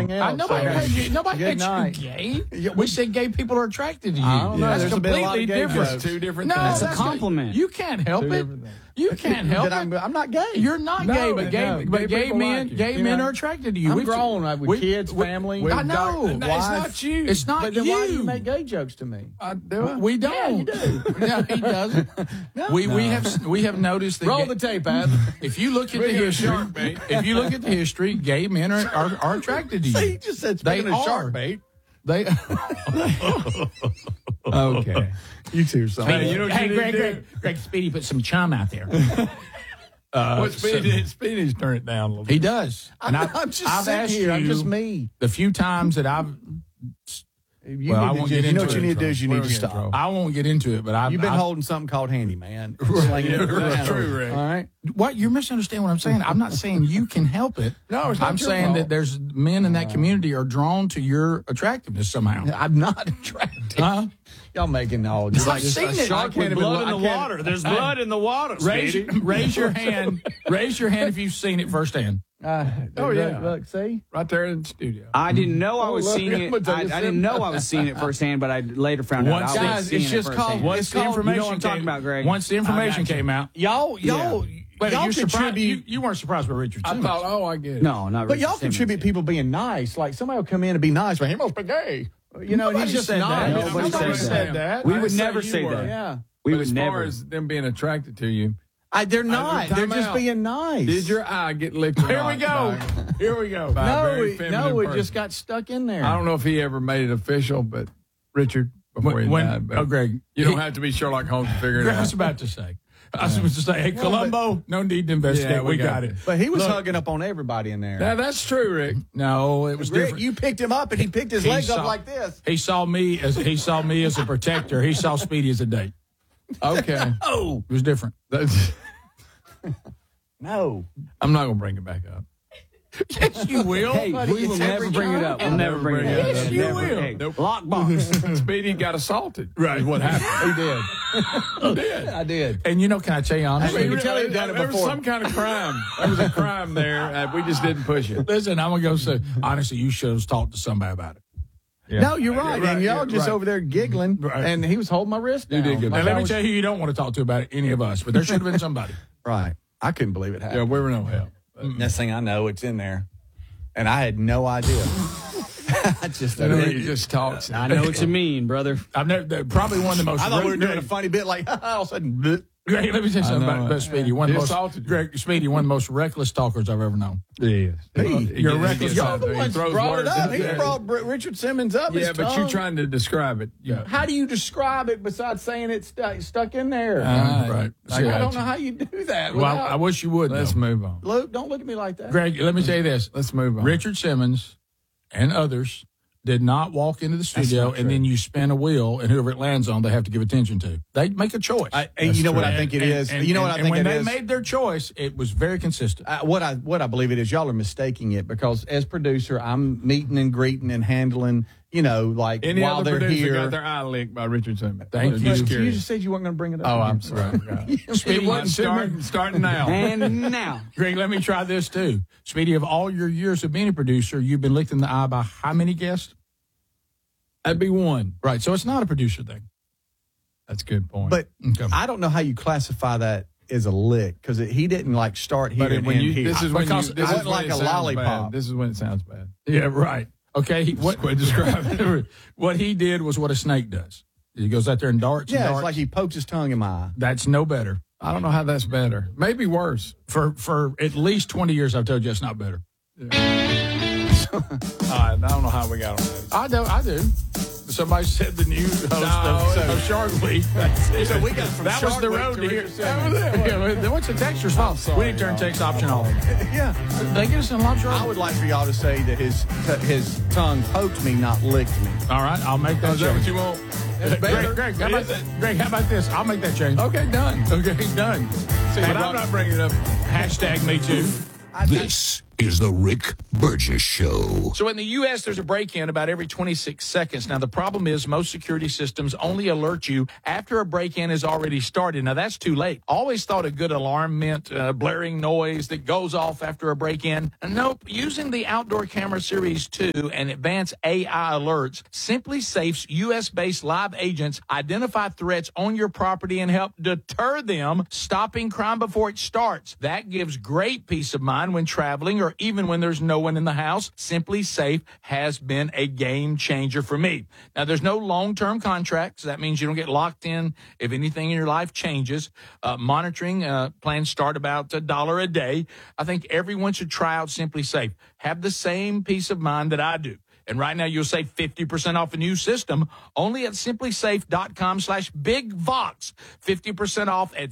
everything else. Nobody Good had you night. gay. We said gay people are attracted to you. I don't know. That's There's been a lot completely of gay different. jokes. Two different No, things. That's a compliment. You can't help it. You can't help That it. I'm not gay. You're not gay, but gay people men, like you. gay men are attracted to you. I'm grown. I have kids, family. I know. It's not you. It's not But then you. why do you make gay jokes to me? I do it. We don't. Yeah, you do. No, he doesn't. We have noticed that Roll the tape, Ab. if you look at the history, if you look at the history, gay men are attracted to you. He just said speaking of shark bait. They Okay. You two, son. Hey, you know what you need to do? Greg Speedy put some chum out there. Speedy's turn it down a little bit. He does. And I'm just I've sitting asked here. I'm you just me. the few times that I've. You, I need won't to, get you know into what you it. need to do is you need to stop. I won't get into it, but I've You've been I've, holding something called handyman. Slinging it around. That's true, Rick. All right. What you're misunderstanding what I'm saying. I'm not saying you can help it. No, it's not I'm your saying fault. that there's men in that community are drawn to your attractiveness somehow. I'm not attracted. Huh? Y'all making all. I've seen it. Shark with blood in the water. There's blood in the water. Raise your hand. Raise your hand if you've seen it firsthand. Oh, yeah. Look, see. Right there in the studio. I didn't know I was look, seeing I'm it. gonna tell you I didn't know I was seeing it firsthand, but I later found out I was Guys, seeing it's it just called. firsthand. Once It's the called. information You know what I'm talking about, Greg. Once the information came out, Y'all wait, y'all you're surprised. contribute. You weren't surprised by Richard I Simmons. thought, I get it. No, not But Richard y'all Simmons. contribute people being nice. Like somebody will come in and be nice, but he must be gay. You know, and he's just said not. that. Nobody said that. We I would didn't never say say you that. were. Yeah. We But would as never. far as them being attracted to you, They're not. time They're just out. being nice. did your eye get licked? Or Here we not go. by- Here we go. by a No, very feminine it person? just got stuck in there. I don't know if he ever made it official, but Richard, before he died. But Greg, you don't have to be Sherlock Holmes to figure it Greg was out. about to say. I was supposed to say, hey, Columbo, no need to investigate. Yeah, we got it. But he was Look, hugging up on everybody in there. Now, that's true, Rick. No, it was Rick, different. you picked him up and he picked his He leg saw- up like this. He saw me as a protector. He saw Speedy as a date. Okay. Oh It was different. That's, no! I'm not going to bring it back up. Yes, you will. Hey, we will never bring it up. We'll never bring it up. Yes, you Never. will. Hey, Nope. lockbox. Speedy got assaulted. Right. Is what happened. He did. I did. And you know, can I tell you honestly? You can tell he'd done it There was before. some kind of crime. There was a crime there. We just didn't push it. Listen, I'm going to go say, honestly, you should have talked to somebody about it. Yeah. No, you're right. Right, And y'all yeah, just right. over there giggling, Right. and he was holding my wrist down. did good. Like And let I me was- tell you who you don't want to talk to about it, any of us, but there should have been somebody. Right. I couldn't believe it happened. Yeah, we were no help. Next thing I know, it's in there. And I had no idea. I just You just talked. I know what you mean, brother. I've never, probably one of the most. I thought we were doing a funny bit like, all of a sudden, bleh. Greg, let me tell you something about Speedy. One of He the most, assaulted you. Greg, Speedy, one of the most reckless talkers I've ever known. Yes. You're reckless. Y'all the ones brought it up. He brought Richard Simmons up. Yeah, his but tongue. you're trying to describe it. Yeah. How do you describe it besides saying it's stuck in there? Right. I don't know how you do that. Well, without- I wish you would. Let's though. move on. Luke, don't look at me like that. Greg, let me tell you this. Let's move on. Richard Simmons and others did not walk into the studio and then you spin a wheel and whoever it lands on, they have to give attention to. They make a choice. And you know what I think it is? You know what I think when it they is? made their choice, it was very consistent. What I believe it is, y'all are mistaking it because as producer, I'm meeting and greeting and handling, like Any while other they're producer here. got their eye licked by Richard Simmons. Thank you. You just said you weren't going to bring it up. Oh, I'm sorry. Speedy, Starting now. And now. Greg, let me try this too. Speedy, of all your years of being a producer, you've been licked in the eye by how many guests? That'd be one. Right. So it's not a producer thing. That's a good point. But Okay. I don't know how you classify that as a lick because he didn't start here But and when end you, here. this is when you, Because this it is wasn't when like it a sounds lollipop. bad. This is when it sounds bad. Yeah, right. Okay. Quit describing. What he did was what a snake does. He goes out there and darts. and Yeah, darts. it's like he pokes his tongue in my eye. That's no better. I don't know how that's better. Maybe worse. For at least 20 years, I've told you it's not better. All right, I don't know how we got on this. I do. Somebody said the new host of Shark Week. So we got from That Shark was the Week road to to here. Richard Simmons. Yeah, what's the texture's fault? We didn't turn text option off. Yeah. They get us in a lot of trouble. I would like for y'all to say that his tongue poked me, not licked me. All right, I'll make that Is that what change. you want? Greg, how about this? I'll make that change. Okay, done. Okay, done. But I'm not bringing it up. Hashtag me too. This is the Rick Burgess Show. So in the U.S., there's a break-in about every 26 seconds. Now, the problem is most security systems only alert you after a break-in has already started. Now, that's too late. Always thought a good alarm meant blaring noise that goes off after a break-in. Nope. Using the Outdoor Camera Series 2 and advanced AI alerts, Simply Safe's U.S.-based live agents identify threats on your property and help deter them, stopping crime before it starts. That gives great peace of mind when traveling or even when there's no one in the house. Simply Safe has been a game changer for me. Now, there's no long-term contracts. That means you don't get locked in if anything in your life changes. Monitoring plans start about $1 a day. I think everyone should try out Simply Safe. Have the same peace of mind that I do. And right now, you'll save 50% off a new system only at simplysafe.com/bigvox. 50% off at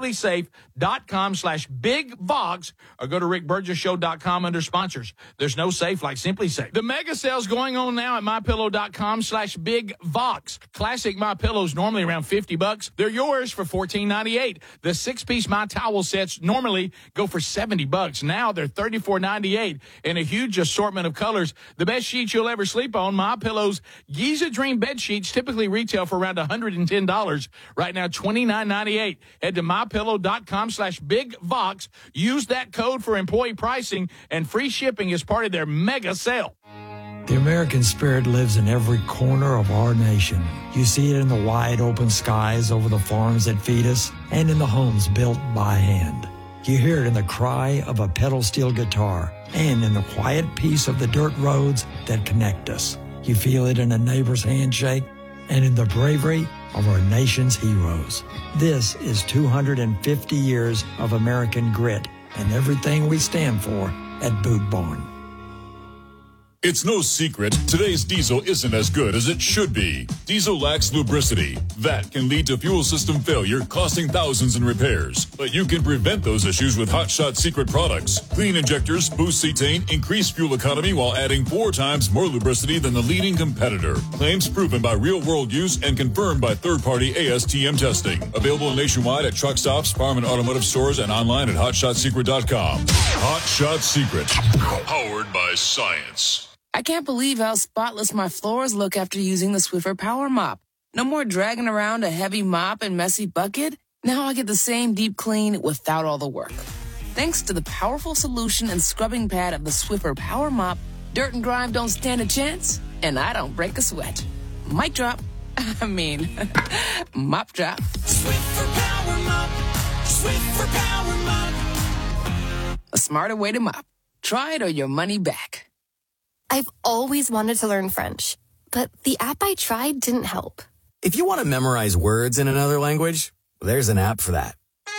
simplysafe.com/bigvox, or go to rickburgesshow.com under sponsors. There's no safe like Simply Safe. The mega sale's going on now at mypillow.com/bigvox. Classic My Pillows normally around $50. They're yours for $14.98. The 6-piece My Towel sets normally go for $70. Now they're $34.98 in a huge assortment of colors. The best sheets you'll ever sleep on. My Pillow's Giza Dream bed sheets typically retail for around $110. Right now, $29.98. Head to mypillow.com/bigvox. Use that code for employee pricing and free shipping as part of their mega sale. The American spirit lives in every corner of our nation. You see it in the wide open skies over the farms that feed us and in the homes built by hand. You hear it in the cry of a pedal steel guitar and in the quiet peace of the dirt roads that connect us. You feel it in a neighbor's handshake and in the bravery of our nation's heroes. This is 250 years of American grit and everything we stand for at Boot Barn. It's no secret, today's diesel isn't as good as it should be. Diesel lacks lubricity. That can lead to fuel system failure, costing thousands in repairs. But you can prevent those issues with Hot Shot Secret products. Clean injectors, boost cetane, increase fuel economy while adding 4 times more lubricity than the leading competitor. Claims proven by real-world use and confirmed by third-party ASTM testing. Available nationwide at truck stops, farm and automotive stores, and online at hotshotsecret.com. Hot Shot Secret. Powered by science. I can't believe how spotless my floors look after using the Swiffer Power Mop. No more dragging around a heavy mop and messy bucket. Now I get the same deep clean without all the work. Thanks to the powerful solution and scrubbing pad of the Swiffer Power Mop, dirt and grime don't stand a chance, and I don't break a sweat. Mic drop. Mop drop. Swiffer Power Mop. Swiffer Power Mop. A smarter way to mop. Try it or your money back. I've always wanted to learn French, but the app I tried didn't help. If you want to memorize words in another language, there's an app for that.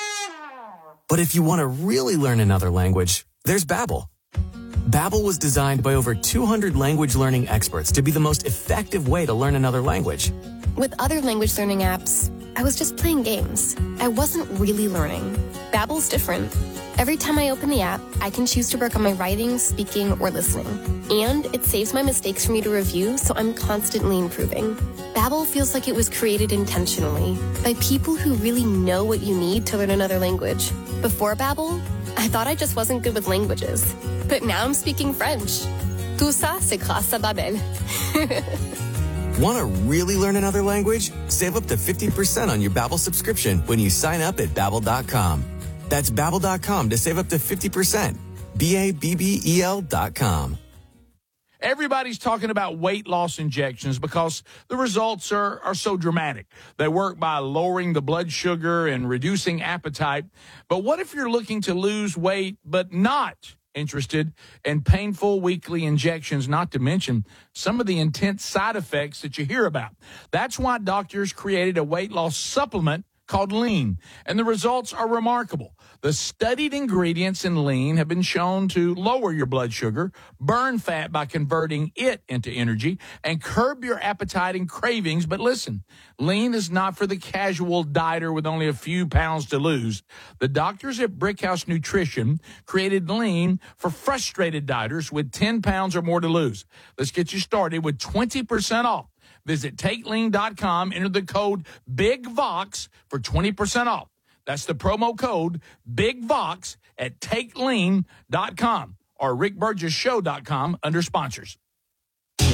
But if you want to really learn another language, there's Babbel. Babbel was designed by over 200 language learning experts to be the most effective way to learn another language. With other language learning apps, I was just playing games. I wasn't really learning. Babbel's different. Every time I open the app, I can choose to work on my writing, speaking, or listening. And it saves my mistakes for me to review, so I'm constantly improving. Babbel feels like it was created intentionally by people who really know what you need to learn another language. Before Babbel, I thought I just wasn't good with languages. But now I'm speaking French. Tout ça, c'est grâce à Babbel. Want to really learn another language? Save up to 50% on your Babbel subscription when you sign up at Babbel.com. That's Babbel.com to save up to 50%. Babbel.com. Everybody's talking about weight loss injections because the results are so dramatic. They work by lowering the blood sugar and reducing appetite. But what if you're looking to lose weight but not interested in painful weekly injections, not to mention some of the intense side effects that you hear about? That's why doctors created a weight loss supplement called Lean, and the results are remarkable. The studied ingredients in Lean have been shown to lower your blood sugar, burn fat by converting it into energy, and curb your appetite and cravings. But listen, Lean is not for the casual dieter with only a few pounds to lose. The doctors at Brickhouse Nutrition created Lean for frustrated dieters with 10 pounds or more to lose. Let's get you started with 20% off. Visit TakeLean.com, enter the code BIGVOX for 20% off. That's the promo code BIGVOX at TakeLean.com. or rickburgesshow.com under sponsors.